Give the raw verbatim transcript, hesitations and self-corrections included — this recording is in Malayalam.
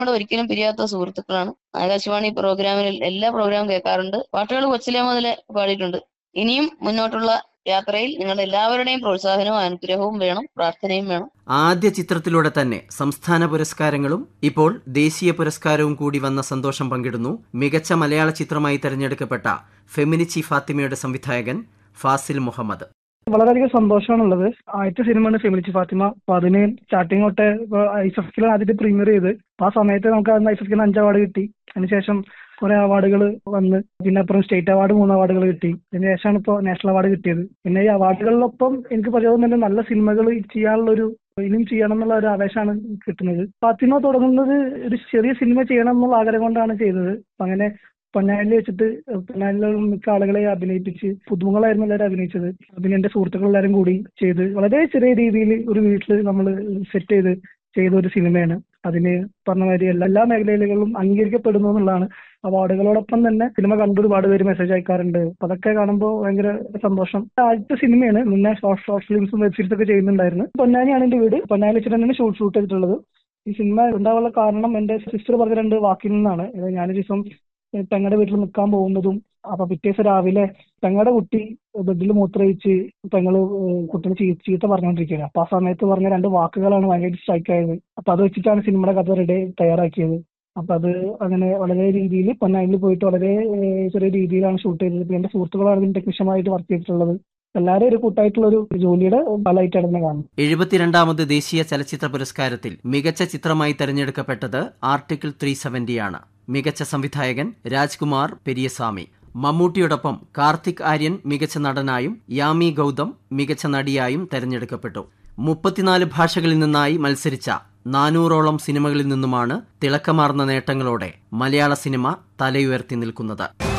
നമ്മുടെ ഒരിക്കലും പിരിയാത്ത സുഹൃത്തുക്കളാണ്. ആകാശവാണി പ്രോഗ്രാമിൽ എല്ലാ പ്രോഗ്രാമും കേൾക്കാറുണ്ട്. പാട്ടുകൾ കൊച്ചിലെ മുതലേ പാടിയിട്ടുണ്ട്. ഇനിയും മുന്നോട്ടുള്ള യാത്രയിൽ നിങ്ങളുടെ എല്ലാവരുടെയും പ്രോത്സാഹനവും അനുഗ്രഹവും വേണം, പ്രാർത്ഥനയും വേണം. ആദ്യ ചിത്രത്തിലൂടെ തന്നെ സംസ്ഥാന പുരസ്കാരങ്ങളും ഇപ്പോൾ ദേശീയ പുരസ്കാരവും കൂടി വന്ന സന്തോഷം പങ്കിടുന്നു മികച്ച മലയാള ചിത്രമായി തെരഞ്ഞെടുക്കപ്പെട്ട ഫെമിനിച്ചി ഫാത്തിമയുടെ സംവിധായകൻ ഫാസിൽ മുഹമ്മദ്. വളരെയധികം സന്തോഷമാണുള്ളത്. ആദ്യത്തെ സിനിമയാണ് ഫെമിനിച്ചി ഫാത്തിമ. അപ്പൊ അതിന് സ്റ്റാർട്ടിങ് തൊട്ട് ഐസഫ്ക്കിൽ ആദ്യത്തെ പ്രീമിയർ ചെയ്ത് ആ സമയത്ത് നമുക്ക് ഐസഫ്ക്കിന് അഞ്ച് അവാർഡ് കിട്ടി. അതിനുശേഷം കുറെ അവാർഡുകൾ വന്ന്, പിന്നെ അപ്പുറം സ്റ്റേറ്റ് അവാർഡ് മൂന്ന് അവാർഡുകൾ കിട്ടി. അതിനുശേഷമാണ് ഇപ്പോൾ നാഷണൽ അവാർഡ് കിട്ടിയത്. പിന്നെ ഈ അവാർഡുകളിലൊപ്പം എനിക്ക് പറയുന്നത് നല്ല സിനിമകൾ ചെയ്യാനുള്ള ഒരു ഇനിയും ചെയ്യണം എന്നുള്ള ഒരു ആവേശമാണ് കിട്ടുന്നത്. ഫാത്തിമ തുടങ്ങുന്നത് ഒരു ചെറിയ സിനിമ ചെയ്യണം എന്നുള്ള ആഗ്രഹം കൊണ്ടാണ് ചെയ്തത്. അങ്ങനെ പൊന്നാനിയിൽ വെച്ചിട്ട് പൊന്നാനിയിലെ മിക്ക ആളുകളെ അഭിനയിപ്പിച്ച്, പുതുമുഖങ്ങളായിരുന്നു എല്ലാവരും അഭിനയിച്ചത്. പിന്നെ എന്റെ സുഹൃത്തുക്കൾ എല്ലാവരും കൂടി ചെയ്ത് വളരെ ചെറിയ രീതിയിൽ ഒരു വീട്ടിൽ നമ്മൾ സെറ്റ് ചെയ്ത് ചെയ്ത ഒരു സിനിമയാണ്. അതിന് പറഞ്ഞ മാതിരി എല്ലാ എല്ലാ മേഖലകളിലും അംഗീകരിക്കപ്പെടുന്നു എന്നുള്ളതാണ്. അവാർഡുകളോടൊപ്പം തന്നെ സിനിമ കണ്ട് ഒരുപാട് പേര് മെസ്സേജ് അയക്കാറുണ്ട്. അപ്പൊ അതൊക്കെ കാണുമ്പോൾ ഭയങ്കര സന്തോഷം. ആദ്യത്തെ സിനിമയാണ്. മുന്നേ ഷോർട്ട് ഷോർട്ട് ഫിലിംസും വെബ് സീരീസ് ഒക്കെ ചെയ്യുന്നുണ്ടായിരുന്നു. പൊന്നാനിയാണ് എന്റെ വീട്. പൊന്നാനി വെച്ചിട്ട് തന്നെയാണ് ഷൂട്ട് ഷൂട്ട് ചെയ്തിട്ടുള്ളത്. ഈ സിനിമ ഉണ്ടാവാനുള്ള കാരണം എന്റെ സിസ്റ്റർ പറഞ്ഞ രണ്ട് വാക്കിൽ നിന്നാണ്. ഞാനൊരു ദിവസം പെങ്ങളുടെ വീട്ടിൽ നിൽക്കാൻ പോകുന്നതും, അപ്പൊ പിറ്റേ ദിവസം രാവിലെ പെങ്ങളുടെ കുട്ടി ബെഡിൽ മൂത്രയിച്ച് പെങ്ങള് കുട്ടിനെ ചീ ചീത്ത പറഞ്ഞുകൊണ്ടിരിക്കുകയാണ്. അപ്പൊ ആ സമയത്ത് പറഞ്ഞ രണ്ട് വാക്കുകളാണ് ഭയങ്കര സ്ട്രൈക്ക് ആയത്. അപ്പൊ അത് വെച്ചിട്ടാണ് സിനിമയുടെ കഥ റെഡി തയ്യാറാക്കിയത്. അപ്പൊ അത് അങ്ങനെ വളരെ രീതിയിൽ പൊന്നാനിയിൽ പോയിട്ട് വളരെ ചെറിയ രീതിയിലാണ് ഷൂട്ട് ചെയ്തത്. പിന്നെ എന്റെ സുഹൃത്തുക്കളാണ് ഇതിന് ടെക്നീഷ്യമായിട്ട് വർക്ക് ചെയ്തിട്ടുള്ളത്. എല്ലാവരും ഒരു കൂട്ടായിട്ടുള്ള ഒരു ജോലിയുടെ ഫലമായിട്ടാണ് ഇതിനെ കാണുന്നത്. എഴുപത്തിരണ്ടാമത് ദേശീയ ചലച്ചിത്ര പുരസ്കാരത്തിൽ മികച്ച ചിത്രമായി തെരഞ്ഞെടുക്കപ്പെട്ടത് ആർട്ടിക്കിൾ ത്രീ സെവന്റി ആണ്. മികച്ച സംവിധായകൻ രാജ്കുമാർ പെരിയസ്വാമി. മമ്മൂട്ടിയോടൊപ്പം കാർത്തിക് ആര്യൻ മികച്ച നടനായും യാമി ഗൌതം മികച്ച നടിയായും തെരഞ്ഞെടുക്കപ്പെട്ടു. മുപ്പത്തിനാല് ഭാഷകളിൽ നിന്നായി മത്സരിച്ച നാനൂറോളം സിനിമകളിൽ നിന്നുമാണ് തിളക്കമാർന്ന നേട്ടങ്ങളോടെ മലയാള സിനിമ തലയുയർത്തി നിൽക്കുന്നത്.